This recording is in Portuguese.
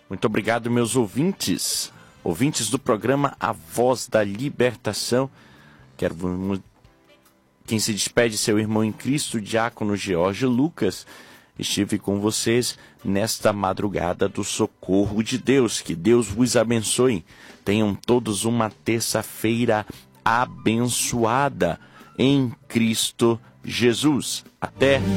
Muito obrigado, meus ouvintes do programa A Voz da Libertação. Quem se despede, seu irmão em Cristo, diácono George Lucas. Estive com vocês nesta madrugada do socorro de Deus. Que Deus vos abençoe. Tenham todos uma terça-feira abençoada em Cristo Jesus. Até